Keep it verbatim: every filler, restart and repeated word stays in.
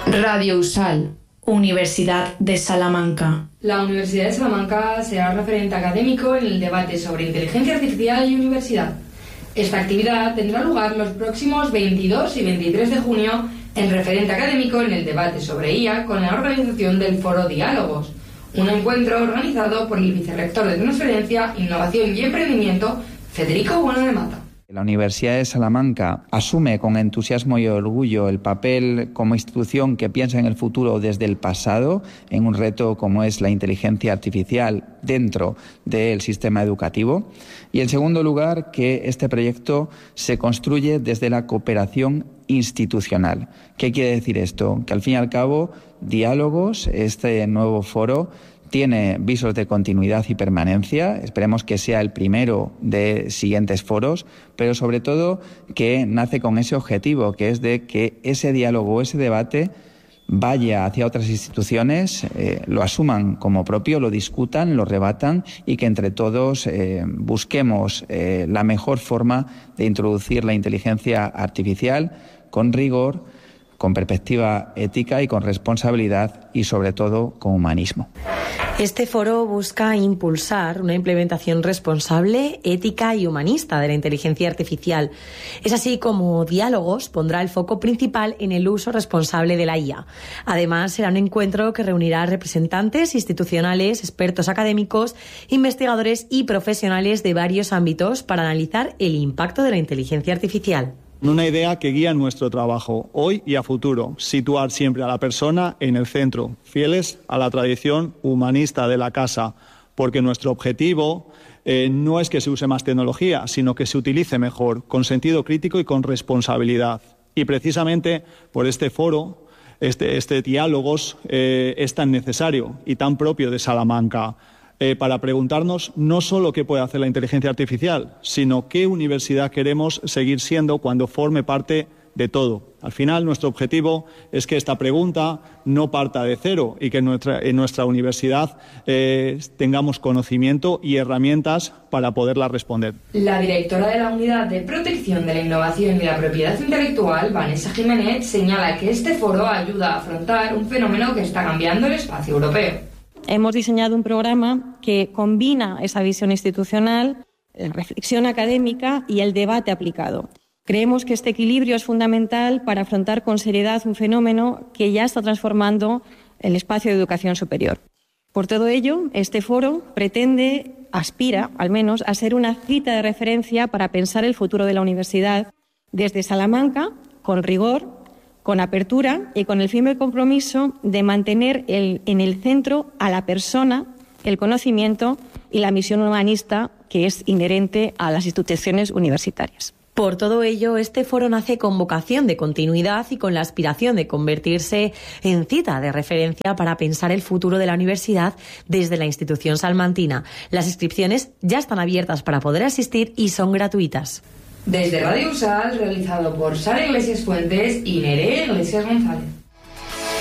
Radio USAL, Universidad de Salamanca. La Universidad de Salamanca será referente académico en el debate sobre inteligencia artificial y universidad. Esta actividad tendrá lugar los próximos veintidós y veintitrés de junio en referente académico en el debate sobre I A con la organización del Foro Diálogos, un encuentro organizado por el vicerrector de Transferencia, Innovación y Emprendimiento, Federico Bueno de Mata. La Universidad de Salamanca asume con entusiasmo y orgullo el papel como institución que piensa en el futuro desde el pasado, en un reto como es la inteligencia artificial dentro del sistema educativo. Y en segundo lugar, que este proyecto se construye desde la cooperación institucional. ¿Qué quiere decir esto? Que al fin y al cabo, Diálogos, este nuevo foro, tiene visos de continuidad y permanencia. Esperemos que sea el primero de siguientes foros, pero sobre todo que nace con ese objetivo, que es de que ese diálogo, ese debate vaya hacia otras instituciones, eh, lo asuman como propio, lo discutan, lo rebatan y que entre todos eh, busquemos eh, la mejor forma de introducir la inteligencia artificial con rigor, con perspectiva ética y con responsabilidad y sobre todo con humanismo. Este foro busca impulsar una implementación responsable, ética y humanista de la inteligencia artificial. Es así como Diálogos pondrá el foco principal en el uso responsable de la I A. Además, será un encuentro que reunirá representantes institucionales, expertos académicos, investigadores y profesionales de varios ámbitos para analizar el impacto de la inteligencia artificial. Una idea que guía nuestro trabajo hoy y a futuro, situar siempre a la persona en el centro, fieles a la tradición humanista de la casa, porque nuestro objetivo eh, no es que se use más tecnología, sino que se utilice mejor, con sentido crítico y con responsabilidad. Y precisamente por este foro, este, este Diálogos eh, es tan necesario y tan propio de Salamanca, Eh, para preguntarnos no solo qué puede hacer la inteligencia artificial, sino qué universidad queremos seguir siendo cuando forme parte de todo. Al final, nuestro objetivo es que esta pregunta no parta de cero y que en nuestra, en nuestra universidad eh, tengamos conocimiento y herramientas para poderla responder. La directora de la Unidad de Protección de la Innovación y la Propiedad Intelectual, Vanessa Jiménez, señala que este foro ayuda a afrontar un fenómeno que está cambiando el espacio europeo. Hemos diseñado un programa que combina esa visión institucional, la reflexión académica y el debate aplicado. Creemos que este equilibrio es fundamental para afrontar con seriedad un fenómeno que ya está transformando el espacio de educación superior. Por todo ello, este foro pretende, aspira al menos, a ser una cita de referencia para pensar el futuro de la universidad desde Salamanca, con rigor, con apertura y con el firme compromiso de mantener el, en el centro a la persona, el conocimiento y la misión humanista que es inherente a las instituciones universitarias. Por todo ello, este foro nace con vocación de continuidad y con la aspiración de convertirse en cita de referencia para pensar el futuro de la universidad desde la institución salmantina. Las inscripciones ya están abiertas para poder asistir y son gratuitas. Desde Radio USAL, realizado por Sara Iglesias Fuentes y Nerea Iglesias González.